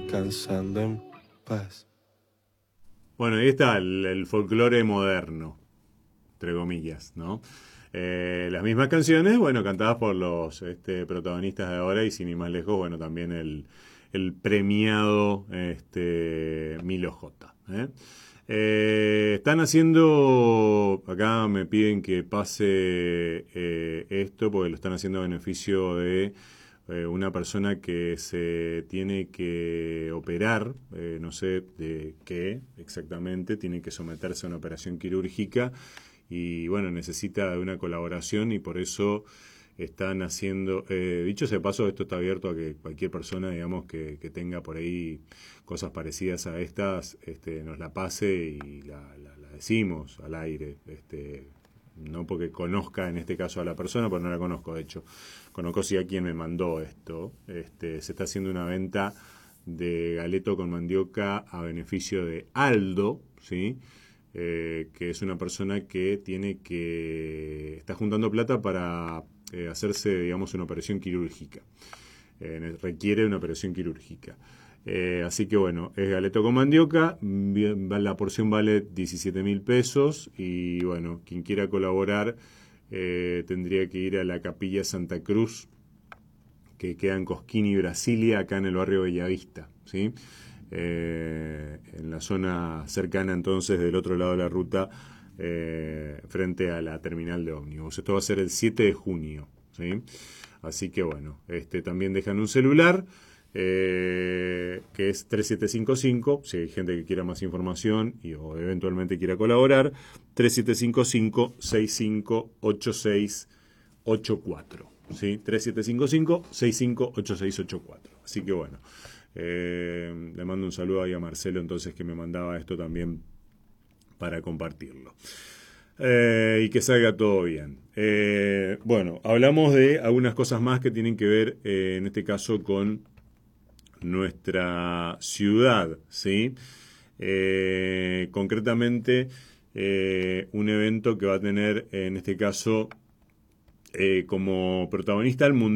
descansando en paz. Bueno, ahí está el folclore moderno, entre comillas, ¿no? Las mismas canciones, bueno, cantadas por los protagonistas de ahora y sin ir más lejos, bueno, también el premiado Milo J. Están haciendo, acá me piden que pase esto porque lo están haciendo a beneficio de una persona que se tiene que operar, no sé de qué exactamente, tiene que someterse a una operación quirúrgica y bueno, necesita de una colaboración y por eso están haciendo, dicho sea de paso, esto está abierto a que cualquier persona, digamos, que tenga por ahí cosas parecidas a estas, nos la pase y la decimos al aire, no porque conozca en este caso a la persona, porque no la conozco, de hecho, conozco sí a quien me mandó esto, se está haciendo una venta de galeto con mandioca a beneficio de Aldo, ¿sí? Que es una persona que está juntando plata para hacerse, digamos, una operación quirúrgica. Requiere una operación quirúrgica. Así que bueno, es galeto con mandioca, la porción vale 17.000 pesos y bueno, quien quiera colaborar tendría que ir a la Capilla Santa Cruz, que queda en Cosquín y Brasilia, acá en el barrio Bellavista, ¿sí? En la zona cercana entonces del otro lado de la ruta, frente a la terminal de ómnibus. Esto va a ser el 7 de junio, ¿sí? Así que bueno, también dejan un celular que es 3755, si hay gente que quiera más información o eventualmente quiera colaborar, 3755-658684, ¿sí? 3755-658684. Así que bueno, le mando un saludo ahí a Marcelo entonces que me mandaba esto también para compartirlo. Y que salga todo bien. Bueno, hablamos de algunas cosas más que tienen que ver, en este caso, con nuestra ciudad, ¿sí? Concretamente, un evento que va a tener, en este caso, como protagonista el Mundial